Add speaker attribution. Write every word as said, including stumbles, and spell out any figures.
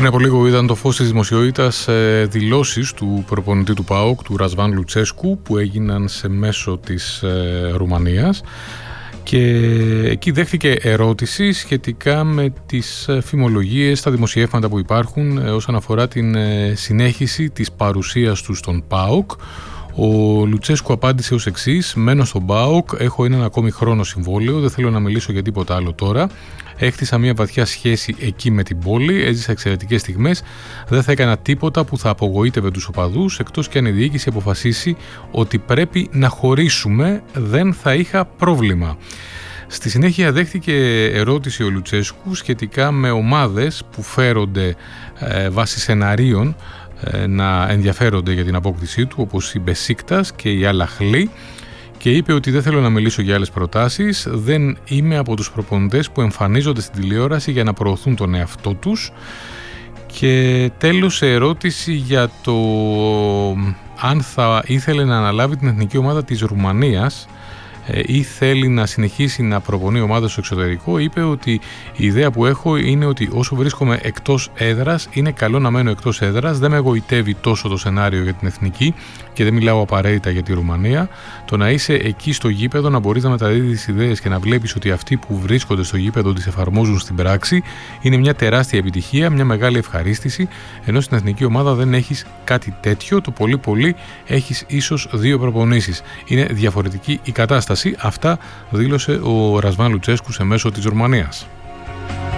Speaker 1: Πριν από λίγο ήταν το φως της δημοσιότητας ε, δηλώσεις του προπονητή του ΠΑΟΚ, του Ρασβάν Λουτσέσκου, που έγιναν σε μέσο της ε, Ρουμανίας, και εκεί δέχτηκε ερώτηση σχετικά με τις φημολογίες, τα δημοσιεύματα που υπάρχουν ε, όσον αφορά την ε, συνέχιση της παρουσίας του στον ΠΑΟΚ. Ο Λουτσέσκου απάντησε ως εξής: μένω στον ΠΑΟΚ, έχω έναν ακόμη χρόνο συμβόλαιο, δεν θέλω να μιλήσω για τίποτα άλλο τώρα. Έχτισα μια βαθιά σχέση εκεί με την πόλη, έζησα εξαιρετικές στιγμές, δεν θα έκανα τίποτα που θα απογοήτευε τους οπαδούς, εκτός και αν η διοίκηση αποφασίσει ότι πρέπει να χωρίσουμε, δεν θα είχα πρόβλημα. Στη συνέχεια δέχτηκε ερώτηση ο Λουτσέσκου σχετικά με ομάδες που φέρονται ε, βάσει σεναρίων να ενδιαφέρονται για την απόκτησή του, όπως η Μπεσίκτας και η Αλαχλή, και είπε ότι δεν θέλω να μιλήσω για άλλες προτάσεις, δεν είμαι από τους προπονητές που εμφανίζονται στην τηλεόραση για να προωθούν τον εαυτό τους. Και τέλος, σε ερώτηση για το αν θα ήθελε να αναλάβει την εθνική ομάδα της Ρουμανίας ή θέλει να συνεχίσει να προπονεί ομάδα στο εξωτερικό, είπε ότι η ιδέα που έχω είναι ότι όσο βρίσκομαι εκτός έδρας είναι καλό να μένω εκτός έδρας, δεν με εγωιτεύει τόσο το σενάριο για την εθνική και δεν μιλάω απαραίτητα για τη Ρουμανία. Το να είσαι εκεί στο γήπεδο, να μπορείς να μεταδίδεις ιδέες και να βλέπεις ότι αυτοί που βρίσκονται στο γήπεδο τις εφαρμόζουν στην πράξη, είναι μια τεράστια επιτυχία, μια μεγάλη ευχαρίστηση, ενώ στην εθνική ομάδα δεν έχεις κάτι τέτοιο, το πολύ πολύ έχεις ίσως δύο προπονήσεις. Είναι διαφορετική η κατάσταση. Αυτά δήλωσε ο Ρασβάν Λουτσέσκου σε μέσο της Ρουμανίας.